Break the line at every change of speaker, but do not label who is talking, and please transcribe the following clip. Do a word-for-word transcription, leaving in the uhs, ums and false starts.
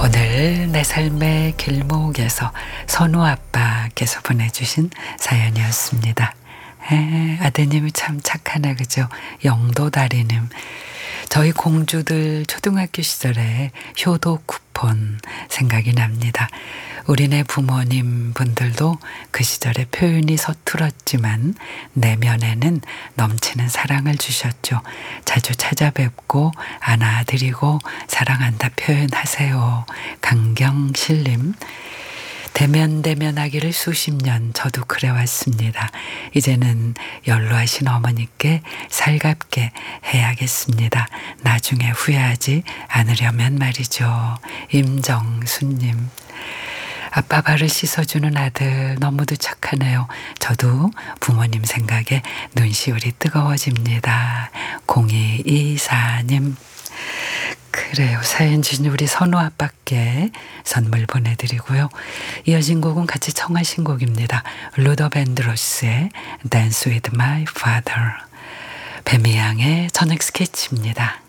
오늘 내 삶의 길목에서 선우 아빠께서 보내주신 사연이었습니다. 에, 아드님이 참 착하네, 그죠? 영도다리님. 저희 공주들 초등학교 시절에 효도 쿠폰 생각이 납니다. 우리네 부모님 분들도 그 시절에 표현이 서툴었지만 내면에는 넘치는 사랑을 주셨죠. 자주 찾아뵙고 안아드리고 사랑한다 표현하세요. 강경실님. 대면대면하기를 수십 년 저도 그래왔습니다. 이제는 연로하신 어머니께 살갑게 해야겠습니다. 나중에 후회하지 않으려면 말이죠. 임정수님. 아빠 발을 씻어주는 아들 너무도 착하네요. 저도 부모님 생각에 눈시울이 뜨거워집니다. 공이이사님. 그래요. 사연 주신 우리 선우 아빠께 선물 보내드리고요. 이어진 곡은 같이 청하신 곡입니다. 루더 밴드로스의 Dance with my father. 뱀이양의 저녁 스케치입니다.